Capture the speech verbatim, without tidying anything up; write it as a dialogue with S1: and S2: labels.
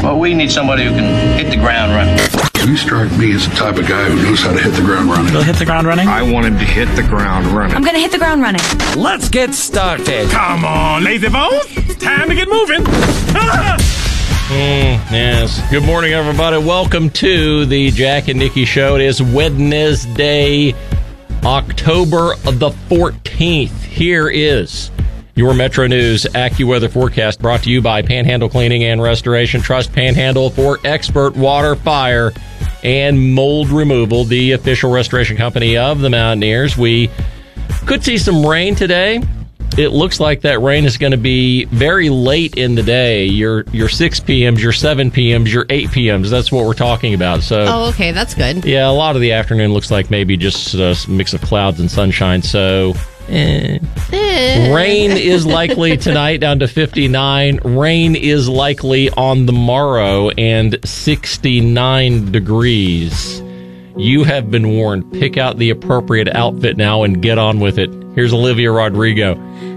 S1: Well, we need somebody who can hit the ground running.
S2: You strike me as the type of guy who knows how to hit the ground running.
S3: He'll hit the ground running?
S4: I want him to hit the ground running.
S5: I'm going to hit the ground running.
S6: Let's get started.
S7: Come on, lazy bones. Time to get moving.
S3: mm, yes. Good morning, everybody. Welcome to the Jack and Nikki Show. It is Wednesday, October the fourteenth. Here is your Metro News AccuWeather forecast brought to you by Panhandle Cleaning and Restoration. Trust Panhandle for expert water, fire, and mold removal, the official restoration company of the Mountaineers. We could see some rain today. It looks like that rain is going to be very late in the day. Your your six p.m.s, your seven p.m.s, your eight p.m.s. That's what we're talking about. So,
S5: oh, okay, that's good.
S3: Yeah, a lot of the afternoon looks like maybe just a mix of clouds and sunshine. So, eh. Rain is likely tonight down to fifty-nine. Rain is likely on the morrow and sixty-nine degrees. You have been warned. Pick out the appropriate outfit now and get on with it. Here's Olivia Rodrigo.